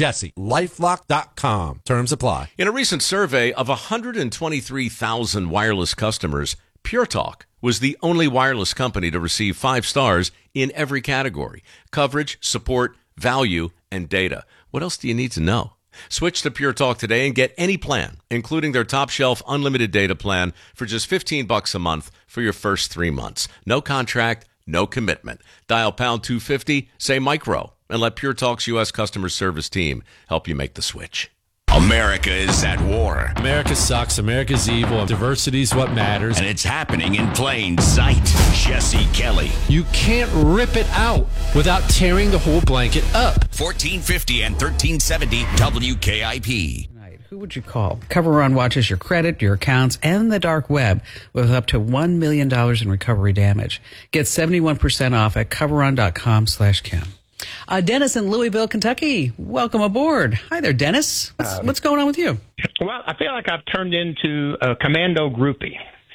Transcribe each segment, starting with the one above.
Jesse. LifeLock.com. Terms apply. In a recent survey of 123,000 wireless customers, Pure Talk was the only wireless company to receive 5 stars in every category: coverage, support, value, and data. What else do you need to know? Switch to Pure Talk today and get any plan, including their top shelf unlimited data plan for just $15 a month for your first 3 months. No contract, no commitment. Dial pound 250, say micro, and let Pure Talk's U.S. customer service team help you make the switch. America is at war. America sucks. America's evil. Diversity's what matters. And it's happening in plain sight. Jesse Kelly. You can't rip it out without tearing the whole blanket up. 1450 and 1370 WKIP. Who would you call? CoverRun watches your credit, your accounts, and the dark web with up to $1 million in recovery damage. Get 71% off at coverrun.com/Kim. Dennis in Louisville, Kentucky. Welcome aboard. Hi there, Dennis. What's going on with you? Well, I feel like I've turned into a commando groupie.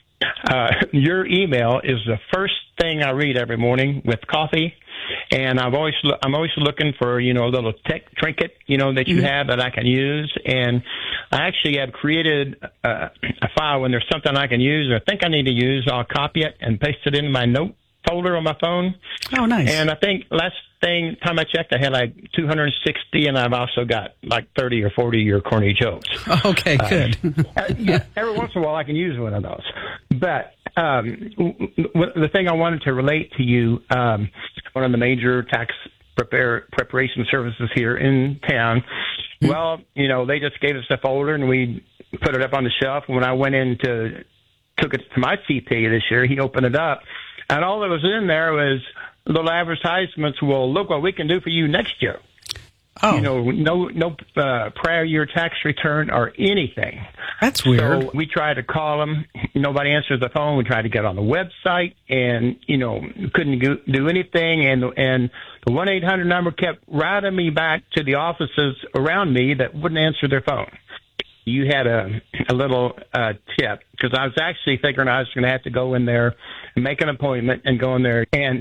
Your email is the first thing I read every morning with coffee, and I'm always looking for a little tech trinket that you have that I can use. And I actually have created a file when there's something I can use or think I need to use. I'll copy it and paste it in my note folder on my phone. Oh, nice. And I think last time I checked, I had like 260, and I've also got like 30 or 40 of your corny jokes. Okay, good. Yeah, every once in a while I can use one of those. But the thing I wanted to relate to you, one of the major tax preparation services here in town, well, they just gave us a folder, and we put it up on the shelf. And when I went in took it to my CPA this year, he opened it up, and all that was in there was little advertisements. Well, look what we can do for you next year. Oh, no prior year tax return or anything. That's weird. So we tried to call them. Nobody answered the phone. We tried to get on the website, and couldn't do anything. And the 1-800 number kept routing me back to the offices around me that wouldn't answer their phone. You had a little tip, because I was actually thinking I was going to have to go in there and make an appointment and go in there. And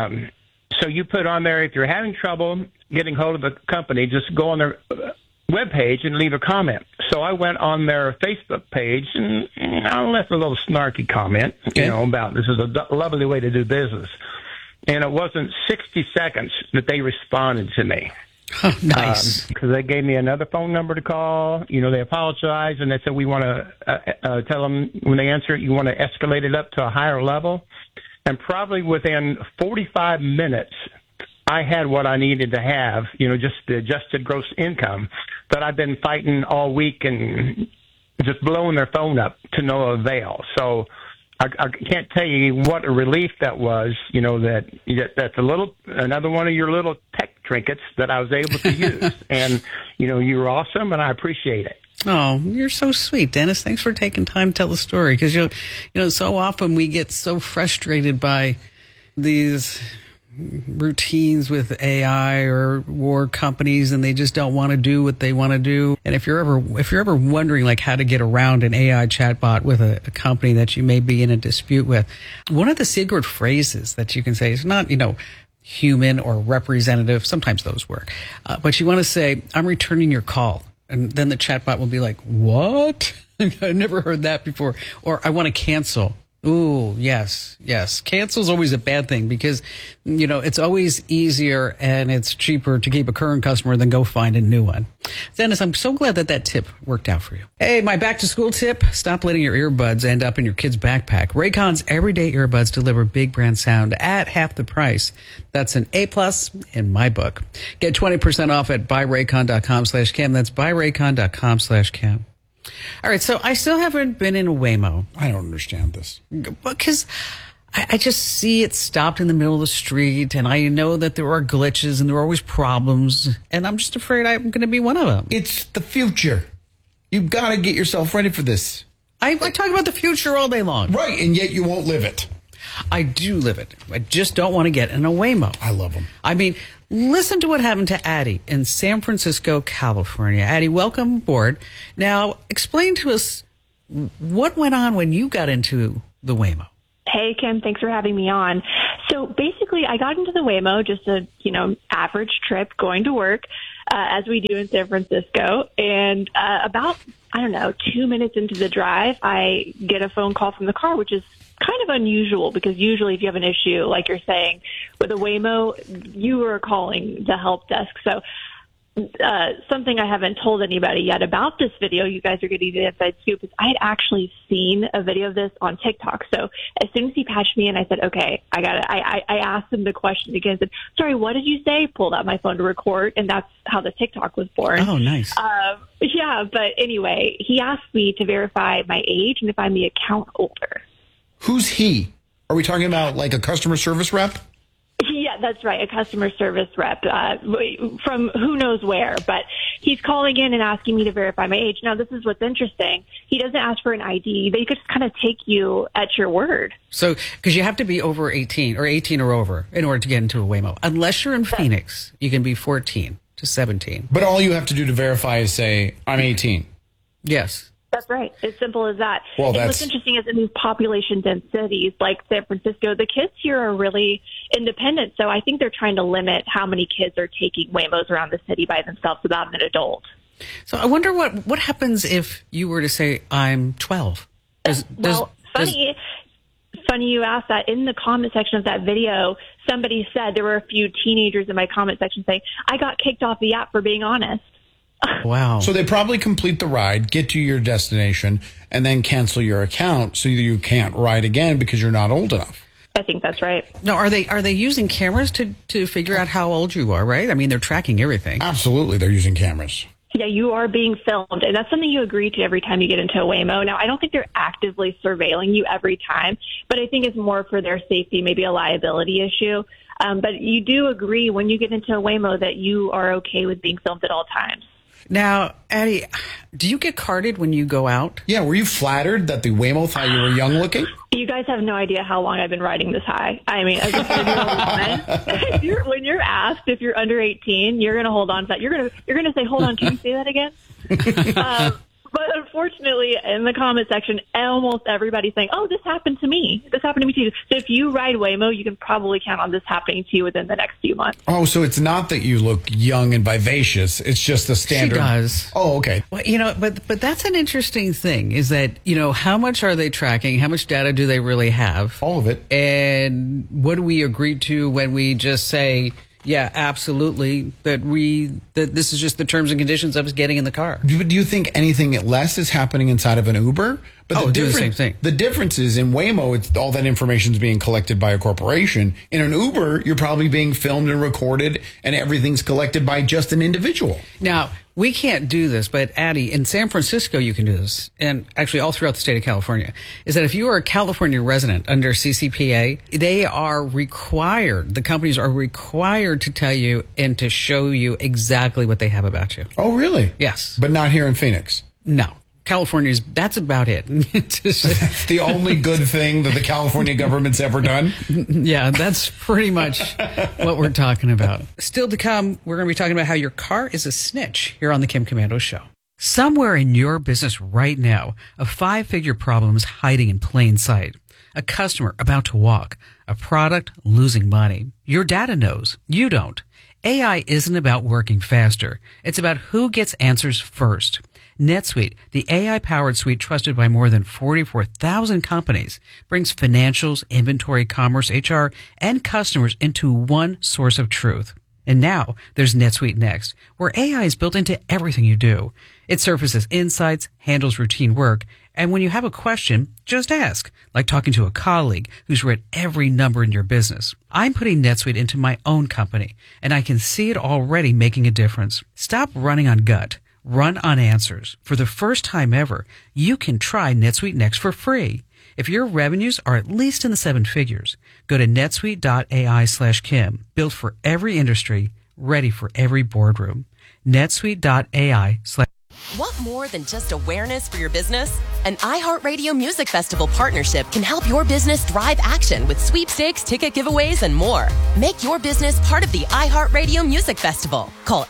so you put on there, if you're having trouble getting hold of the company, just go on their webpage and leave a comment. So I went on their Facebook page, and I left a little snarky comment, about this is a lovely way to do business. And it wasn't 60 seconds that they responded to me. Oh, nice. Because they gave me another phone number to call. They apologized, and they said, we want to tell them when they answer it, you want to escalate it up to a higher level. And probably within 45 minutes, I had what I needed to have, just the adjusted gross income that I've been fighting all week and just blowing their phone up to no avail. So I can't tell you what a relief that was, that's another one of your little tech trinkets that I was able to use. And, you were awesome, and I appreciate it. Oh, you're so sweet, Dennis. Thanks for taking time to tell the story, because, so often we get so frustrated by these routines with AI or war companies, and they just don't want to do what they want to do. And if you're ever wondering like how to get around an AI chatbot with a company that you may be in a dispute with, one of the secret phrases that you can say is not, human or representative. Sometimes those work. But you want to say, I'm returning your call. And then the chatbot will be like, what? I never heard that before. Or I want to cancel. Ooh, yes. Cancel's always a bad thing because, it's always easier and it's cheaper to keep a current customer than go find a new one. Dennis, I'm so glad that tip worked out for you. Hey, my back to school tip, stop letting your earbuds end up in your kid's backpack. Raycon's everyday earbuds deliver big brand sound at half the price. That's an A+ in my book. Get 20% off at buyraycon.com/Cam. That's buyraycon.com/Cam. All right, so I still haven't been in a Waymo. I don't understand this. Because I just see it stopped in the middle of the street, and I know that there are glitches and there are always problems, and I'm just afraid I'm going to be one of them. It's the future. You've got to get yourself ready for this. I talk about the future all day long. Right, and yet you won't live it. I do live it. I just don't want to get in a Waymo. I love them. I mean, listen to what happened to Addie in San Francisco, California. Addie, welcome aboard. Now, explain to us what went on when you got into the Waymo. Hey, Kim, thanks for having me on. So basically, I got into the Waymo, just a, average trip going to work. as we do in San Francisco. And about, 2 minutes into the drive, I get a phone call from the car, which is kind of unusual because usually if you have an issue, like you're saying, with a Waymo, you are calling the help desk. So something I haven't told anybody yet about this video, you guys are getting the inside scoop, is I had actually seen a video of this on TikTok. So as soon as he patched me in, I said, okay, I got it. I asked him the question again. I said, sorry, what did you say? Pulled out my phone to record, and that's how the TikTok was born. Oh, nice. Yeah, but anyway, he asked me to verify my age and if I'm the account holder. Who's he? Are we talking about like a customer service rep? Yeah, that's right. A customer service rep from who knows where, but he's calling in and asking me to verify my age. Now, this is what's interesting. He doesn't ask for an ID. They just kind of take you at your word. So, because you have to be over 18 or 18 or over in order to get into a Waymo. Unless you're in Phoenix, you can be 14 to 17. But all you have to do to verify is say, I'm 18. Yes. That's right. As simple as that. Well, and that's... what's interesting is in these population-dense cities like San Francisco, the kids here are really independent. So I think they're trying to limit how many kids are taking Waymos around the city by themselves without an adult. So I wonder what happens if you were to say, I'm 12? Funny you asked that. In the comment section of that video, somebody said there were a few teenagers in my comment section saying, I got kicked off the app for being honest. Wow. So they probably complete the ride, get to your destination, and then cancel your account so you can't ride again because you're not old enough. I think that's right. Now, are they using cameras to figure out how old you are, right? I mean, they're tracking everything. Absolutely, they're using cameras. Yeah, you are being filmed, and that's something you agree to every time you get into a Waymo. Now, I don't think they're actively surveilling you every time, but I think it's more for their safety, maybe a liability issue. But you do agree when you get into a Waymo that you are okay with being filmed at all times. Now, Addie, do you get carded when you go out? Yeah, were you flattered that the Waymo thought you were young looking? You guys have no idea how long I've been riding this high. I mean, as a 30-year-old woman, when you're asked if you're under 18, you're going to hold on to that. You're going to say, hold on, can you say that again? But unfortunately, in the comment section, almost everybody's saying, oh, this happened to me. This happened to me too. So if you ride Waymo, you can probably count on this happening to you within the next few months. Oh, so it's not that you look young and vivacious. It's just the standard. She does. Oh, okay. Well, but that's an interesting thing is that, how much are they tracking? How much data do they really have? All of it. And what do we agree to when we just say, yeah, absolutely, that this is just the terms and conditions of us getting in the car? Do you think anything less is happening inside of an Uber? But do the same thing. The difference is in Waymo, it's all that information is being collected by a corporation. In an Uber, you're probably being filmed and recorded, and everything's collected by just an individual. Now, we can't do this, but Addie, in San Francisco, you can do this, and actually all throughout the state of California, is that if you are a California resident under CCPA, they are required, the companies are required to tell you and to show you exactly what they have about you. Oh, really? Yes. But not here in Phoenix? No. California's, that's about it. That's the only good thing that the California government's ever done? Yeah, that's pretty much what we're talking about. Still to come, we're going to be talking about how your car is a snitch here on the Kim Komando Show. Somewhere in your business right now, a 5-figure problem is hiding in plain sight. A customer about to walk, a product losing money. Your data knows, you don't. AI isn't about working faster. It's about who gets answers first. NetSuite, the AI-powered suite trusted by more than 44,000 companies, brings financials, inventory, commerce, HR, and customers into one source of truth. And now there's NetSuite Next, where AI is built into everything you do. It surfaces insights, handles routine work, and when you have a question, just ask, like talking to a colleague who's read every number in your business. I'm putting NetSuite into my own company, and I can see it already making a difference. Stop running on gut. Run on answers. For the first time ever, you can try NetSuite Next for free. If your revenues are at least in the 7 figures, go to netsuite.ai/Kim. Built for every industry, ready for every boardroom. netsuite.ai/. Want more than just awareness for your business? An iHeartRadio Music Festival partnership can help your business drive action with sweepstakes, ticket giveaways, and more. Make your business part of the iHeartRadio Music Festival. Call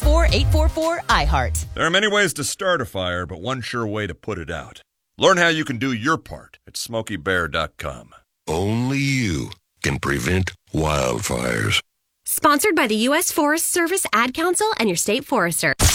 844-844-iHeart. There are many ways to start a fire, but one sure way to put it out. Learn how you can do your part at SmokeyBear.com. Only you can prevent wildfires. Sponsored by the U.S. Forest Service Ad Council and your state forester.